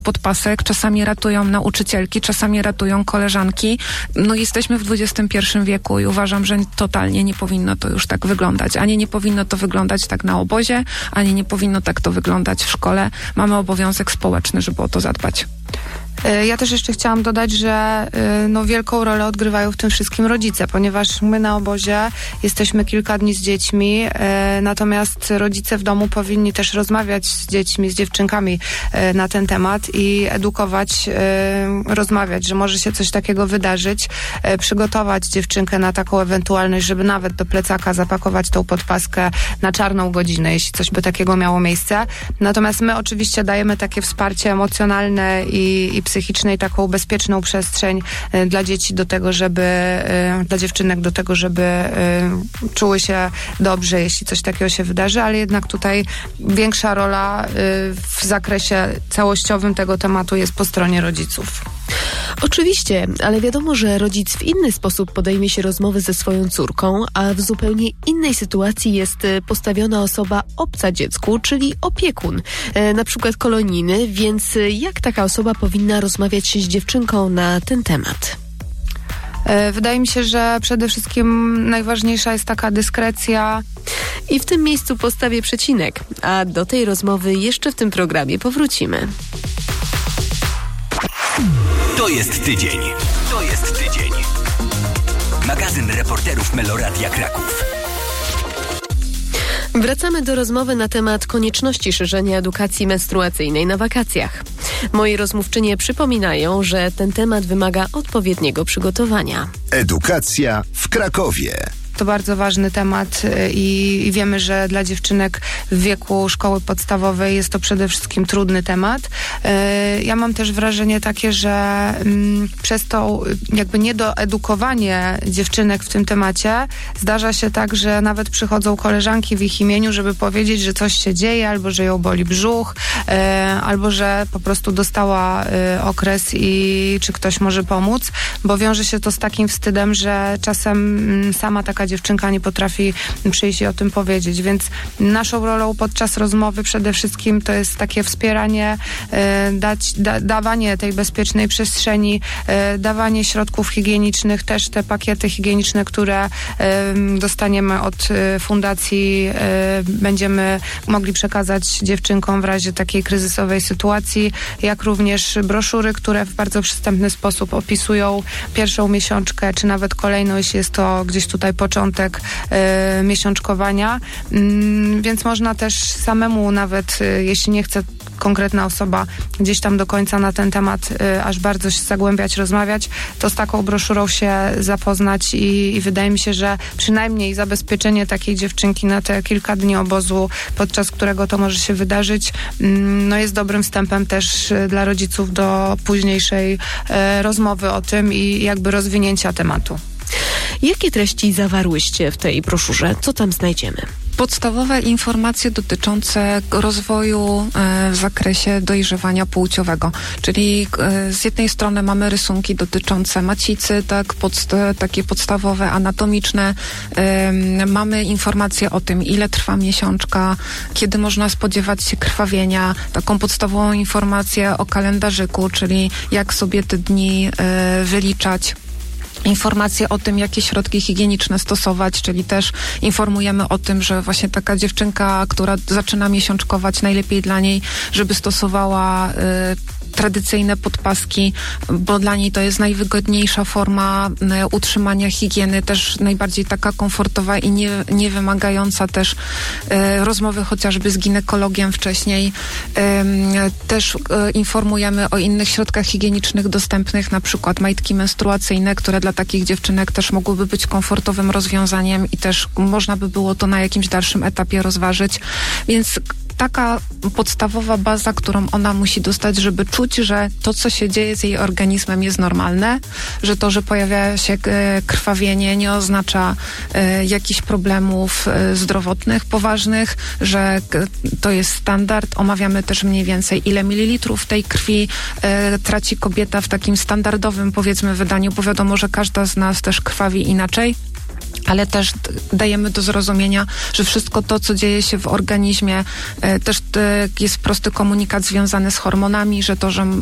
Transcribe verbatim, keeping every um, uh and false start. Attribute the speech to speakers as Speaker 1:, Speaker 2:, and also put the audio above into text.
Speaker 1: podpasek, czasami ratują nauczycielki, czasami ratują koleżanki. No jesteśmy w dwudziestym pierwszym wieku i uważam, że totalnie nie powinno to już tak wyglądać. Ani nie powinno to wyglądać tak na obozie, ani nie powinno tak to wyglądać w szkole. Mamy obowiązek społeczny, żeby o to zadbać.
Speaker 2: Ja też jeszcze chciałam dodać, że no, wielką rolę odgrywają w tym wszystkim rodzice, ponieważ my na obozie jesteśmy kilka dni z dziećmi, e, natomiast rodzice w domu powinni też rozmawiać z dziećmi, z dziewczynkami e, na ten temat i edukować, e, rozmawiać, że może się coś takiego wydarzyć, e, przygotować dziewczynkę na taką ewentualność, żeby nawet do plecaka zapakować tą podpaskę na czarną godzinę, jeśli coś by takiego miało miejsce. Natomiast my oczywiście dajemy takie wsparcie emocjonalne i, i psychicznej, taką bezpieczną przestrzeń y, dla dzieci do tego, żeby, y, dla dziewczynek do tego, żeby y, czuły się dobrze, jeśli coś takiego się wydarzy, ale jednak tutaj większa rola y, w zakresie całościowym tego tematu jest po stronie rodziców.
Speaker 3: Oczywiście, ale wiadomo, że rodzic w inny sposób podejmie się rozmowy ze swoją córką, a w zupełnie innej sytuacji jest postawiona osoba obca dziecku, czyli opiekun, na przykład kolonijny, więc jak taka osoba powinna rozmawiać z dziewczynką na ten temat?
Speaker 2: Wydaje mi się, że przede wszystkim najważniejsza jest taka dyskrecja.
Speaker 3: I w tym miejscu postawię przecinek, a do tej rozmowy jeszcze w tym programie powrócimy.
Speaker 4: To jest tydzień. To jest tydzień. Magazyn reporterów Meloradia Kraków.
Speaker 3: Wracamy do rozmowy na temat konieczności szerzenia edukacji menstruacyjnej na wakacjach. Moi rozmówczynie przypominają, że ten temat wymaga odpowiedniego przygotowania.
Speaker 5: Edukacja w Krakowie.
Speaker 2: To bardzo ważny temat i, i wiemy, że dla dziewczynek w wieku szkoły podstawowej jest to przede wszystkim trudny temat. Yy, ja mam też wrażenie takie, że yy, przez to jakby niedoedukowanie dziewczynek w tym temacie zdarza się tak, że nawet przychodzą koleżanki w ich imieniu, żeby powiedzieć, że coś się dzieje, albo że ją boli brzuch, yy, albo że po prostu dostała yy, okres i czy ktoś może pomóc, bo wiąże się to z takim wstydem, że czasem yy, sama taka dziewczynka nie potrafi przyjść i o tym powiedzieć, więc naszą rolą podczas rozmowy przede wszystkim to jest takie wspieranie, e, dać, da, dawanie tej bezpiecznej przestrzeni, e, dawanie środków higienicznych, też te pakiety higieniczne, które e, dostaniemy od e, fundacji, e, będziemy mogli przekazać dziewczynkom w razie takiej kryzysowej sytuacji, jak również broszury, które w bardzo przystępny sposób opisują pierwszą miesiączkę, czy nawet kolejną, jeśli jest to gdzieś tutaj początek y, miesiączkowania, y, więc można też samemu nawet, y, jeśli nie chce konkretna osoba gdzieś tam do końca na ten temat y, aż bardzo się zagłębiać, rozmawiać, to z taką broszurą się zapoznać i, i wydaje mi się, że przynajmniej zabezpieczenie takiej dziewczynki na te kilka dni obozu, podczas którego to może się wydarzyć, y, no jest dobrym wstępem też y, dla rodziców do późniejszej y, rozmowy o tym i jakby rozwinięcia tematu.
Speaker 3: Jakie treści zawarłyście w tej broszurze? Co tam znajdziemy?
Speaker 1: Podstawowe informacje dotyczące rozwoju e, w zakresie dojrzewania płciowego, czyli e, z jednej strony mamy rysunki dotyczące macicy, tak, podst- takie podstawowe, anatomiczne. E, mamy informacje o tym, ile trwa miesiączka, kiedy można spodziewać się krwawienia, taką podstawową informację o kalendarzyku, czyli jak sobie te dni e, wyliczać. Informacje o tym, jakie środki higieniczne stosować, czyli też informujemy o tym, że właśnie taka dziewczynka, która zaczyna miesiączkować, najlepiej dla niej, żeby stosowała y, tradycyjne podpaski, bo dla niej to jest najwygodniejsza forma y, utrzymania higieny, też najbardziej taka komfortowa i nie, nie wymagająca też y, rozmowy chociażby z ginekologiem wcześniej. Y, też y, informujemy o innych środkach higienicznych dostępnych, na przykład majtki menstruacyjne, które dla takich dziewczynek też mogłyby być komfortowym rozwiązaniem i też można by było to na jakimś dalszym etapie rozważyć. Więc taka podstawowa baza, którą ona musi dostać, żeby czuć, że to, co się dzieje z jej organizmem, jest normalne, że to, że pojawia się krwawienie, nie oznacza e, jakichś problemów e, zdrowotnych poważnych, że to jest standard. Omawiamy też mniej więcej, ile mililitrów tej krwi e, traci kobieta w takim standardowym, powiedzmy, wydaniu, bo wiadomo, że każda z nas też krwawi inaczej. ale też dajemy do zrozumienia, że wszystko to, co dzieje się w organizmie, też jest prosty komunikat związany z hormonami, że to, że